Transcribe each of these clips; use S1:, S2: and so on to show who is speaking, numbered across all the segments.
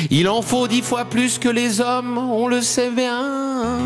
S1: Il en faut 10 fois plus que les hommes, on le sait bien.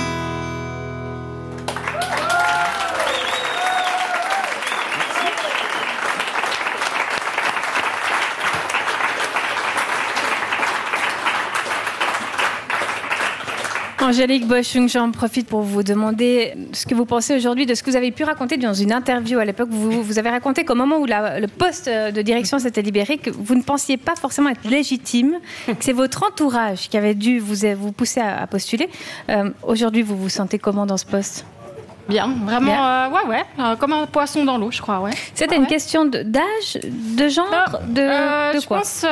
S2: Angélique Boschung, j'en profite pour vous demander ce que vous pensez aujourd'hui de ce que vous avez pu raconter dans une interview à l'époque. Vous avez raconté qu'au moment où le poste de direction s'était libéré, que vous ne pensiez pas forcément être légitime, que c'est votre entourage qui avait dû vous pousser à postuler. Aujourd'hui, vous vous sentez comment dans ce poste ?
S3: Bien, vraiment, comme un poisson dans l'eau, je crois, ouais.
S2: C'était une question d'âge, de genre, de
S3: je
S2: quoi ?
S3: pense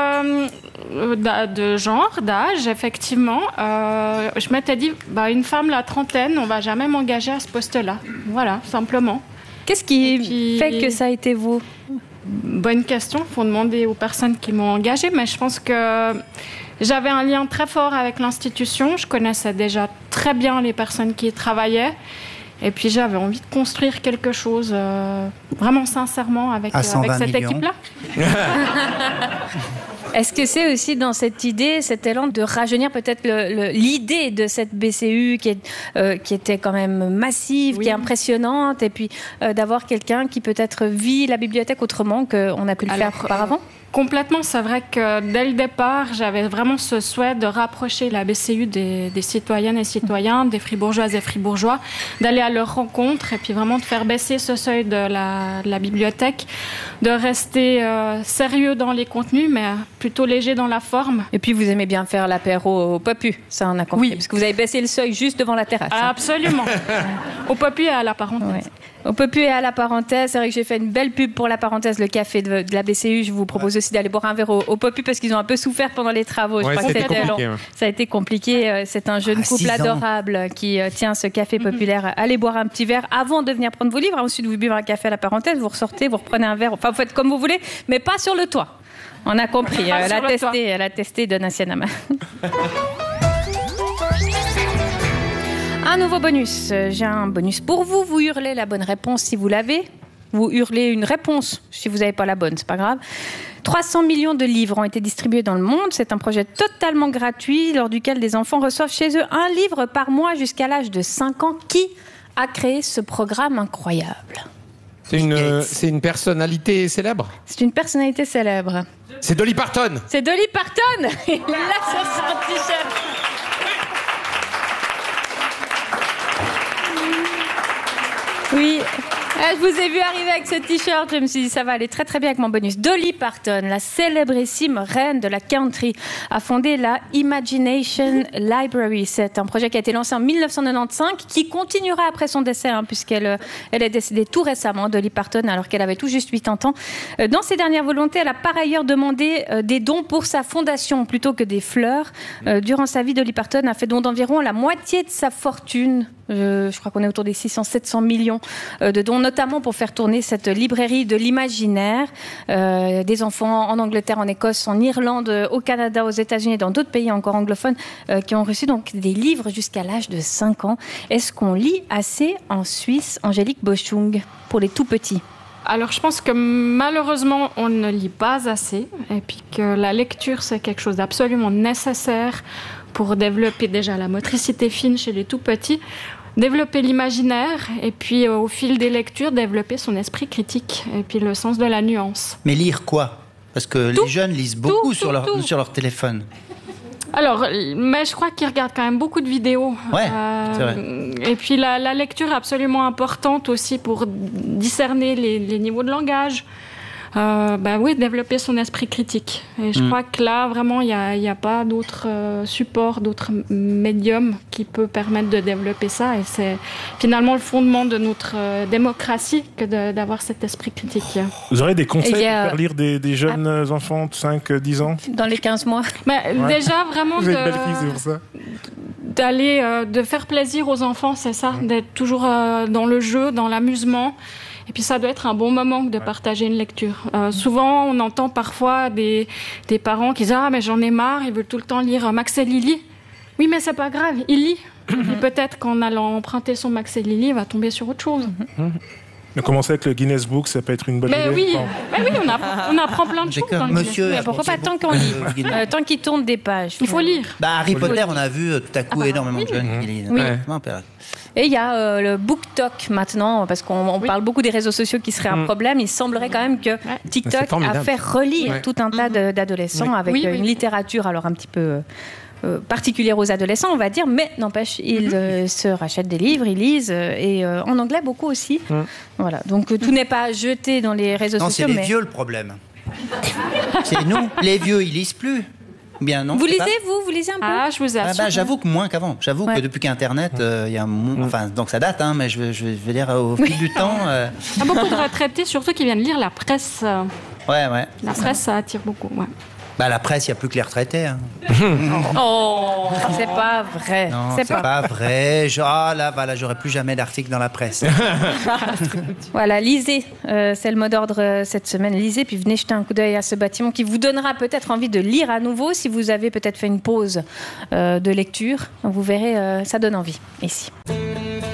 S3: de genre, d'âge, effectivement. Je m'étais dit, une femme la trentaine, on va jamais m'engager à ce poste-là. Voilà, simplement.
S2: Qu'est-ce qui fait que ça a été vous ?
S3: Bonne question, il faut demander aux personnes qui m'ont engagée, mais je pense que j'avais un lien très fort avec l'institution. Je connaissais déjà très bien les personnes qui y travaillaient. Et puis j'avais envie de construire quelque chose vraiment sincèrement avec cette équipe-là.
S2: Est-ce que c'est aussi dans cette idée, cet élan de rajeunir peut-être l'idée de cette BCU qui était quand même massive, qui est impressionnante, et puis d'avoir quelqu'un qui peut-être vit la bibliothèque autrement qu'on a pu le faire auparavant ?
S3: Complètement, c'est vrai que dès le départ, j'avais vraiment ce souhait de rapprocher la BCU des citoyennes et citoyens, des fribourgeoises et fribourgeois, d'aller à leur rencontre et puis vraiment de faire baisser ce seuil de la bibliothèque, de rester sérieux dans les contenus, mais plutôt léger dans la forme.
S2: Et puis vous aimez bien faire l'apéro au Popu, ça on a compris, parce que vous avez baissé le seuil juste devant la terrasse.
S3: Absolument. Au Popu et à la parenthèse.
S2: Ouais. Au Popu et à la parenthèse, c'est vrai que j'ai fait une belle pub pour la parenthèse, le café de la BCU. Je vous propose aussi d'aller boire un verre au Popu parce qu'ils ont un peu souffert pendant les travaux. Je crois que c'était long. Ça a été compliqué. C'est un jeune couple adorable qui tient ce café populaire. Allez boire un petit verre avant de venir prendre vos livres. Ensuite, vous buvez un café à la parenthèse, vous ressortez, vous reprenez un verre. Enfin, vous faites comme vous voulez, mais pas sur le toit. On a compris. Elle a testé Donatiana. Un nouveau bonus. J'ai un bonus pour vous. Vous hurlez la bonne réponse si vous l'avez. Vous hurlez une réponse si vous n'avez pas la bonne, c'est pas grave. 300 millions de livres ont été distribués dans le monde. C'est un projet totalement gratuit lors duquel des enfants reçoivent chez eux un livre par mois jusqu'à l'âge de 5 ans. Qui a créé ce programme incroyable ?
S1: C'est une personnalité célèbre ?
S2: C'est une personnalité célèbre.
S1: C'est Dolly Parton.
S2: C'est Dolly Parton. Il l'a sur son t-shirt. Oui, je vous ai vu arriver avec ce t-shirt, je me suis dit ça va aller très très bien avec mon bonus. Dolly Parton, la célébrissime reine de la country, a fondé la Imagination Library. C'est un projet qui a été lancé en 1995, qui continuera après son décès, puisqu'elle est décédée tout récemment, Dolly Parton, alors qu'elle avait tout juste 80 ans. Dans ses dernières volontés, elle a par ailleurs demandé des dons pour sa fondation, plutôt que des fleurs. Durant sa vie, Dolly Parton a fait don d'environ la moitié de sa fortune. Je crois qu'on est autour des 600-700 millions de dons, notamment pour faire tourner cette librairie de l'imaginaire. Des enfants en Angleterre, en Écosse, en Irlande, au Canada, aux États-Unis et dans d'autres pays encore anglophones qui ont reçu donc des livres jusqu'à l'âge de 5 ans. Est-ce qu'on lit assez en Suisse, Angélique Boschung, pour les tout-petits ?
S3: Alors, je pense que malheureusement, on ne lit pas assez et puis que la lecture, c'est quelque chose d'absolument nécessaire pour développer déjà la motricité fine chez les tout-petits, développer l'imaginaire et puis au fil des lectures, développer son esprit critique et puis le sens de la nuance.
S4: Mais lire quoi ? Parce que les jeunes lisent beaucoup sur leur téléphone.
S3: Alors, mais je crois qu'ils regardent quand même beaucoup de vidéos.
S4: Ouais, c'est vrai.
S3: Et puis la lecture est absolument importante aussi pour discerner les niveaux de langage. Développer son esprit critique. Et je crois que là, vraiment, il n'y a pas d'autre support, d'autre médium qui peut permettre de développer ça. Et c'est finalement le fondement de notre démocratie que d'avoir cet esprit critique.
S5: Vous aurez des conseils pour faire lire des jeunes enfants de 5-10 ans ?
S2: Dans les 15 mois.
S3: Déjà, vraiment,
S5: vous êtes belle fille, c'est pour ça.
S3: De faire plaisir aux enfants, c'est ça, d'être toujours dans le jeu, dans l'amusement. Et puis ça doit être un bon moment de partager une lecture. Souvent, on entend parfois des parents qui disent « Ah, mais j'en ai marre, ils veulent tout le temps lire Max et Lily. » Oui, mais c'est pas grave, il lit. Et peut-être qu'en allant emprunter son Max et Lily, il va tomber sur autre chose.
S5: Mais commencer avec le Guinness Book, ça peut être une bonne idée.
S3: Oui, on apprend plein de choses dans le
S4: Monsieur,
S3: Guinness.
S2: Mais pourquoi pas tant qu'on lit tant qu'il tourne des pages.
S3: Il faut lire.
S4: Harry Potter, on a vu tout à coup énormément de jeunes qui lisent.
S2: Oui.
S4: Ouais.
S2: Et il y a le BookTok maintenant, parce qu'on parle beaucoup des réseaux sociaux qui seraient un problème. Il semblerait quand même que TikTok a fait relire tout un tas d'adolescents avec une littérature alors un petit peu particulière aux adolescents, on va dire, mais n'empêche, ils se rachètent des livres, ils lisent, et en anglais beaucoup aussi. Voilà, donc tout n'est pas jeté dans les réseaux sociaux.
S4: Non, c'est les vieux le problème. C'est nous, les vieux, ils lisent plus. Bien, non,
S2: vous lisez, vous lisez un peu?
S3: Ah, je vous assure.
S4: J'avoue que moins qu'avant. J'avoue que depuis qu'Internet, il y a donc ça date, mais je veux dire, au fil du temps...
S3: Il y a beaucoup de retraités, surtout qui viennent lire la presse.
S4: Ouais.
S3: La presse, ça attire beaucoup,
S4: la presse, il n'y a plus que les retraités.
S2: Oh, c'est pas vrai.
S4: Non, c'est pas vrai. J'aurai plus jamais d'article dans la presse.
S2: Voilà, lisez. C'est le mot d'ordre cette semaine. Lisez, puis venez jeter un coup d'œil à ce bâtiment qui vous donnera peut-être envie de lire à nouveau si vous avez peut-être fait une pause de lecture. Vous verrez, ça donne envie ici.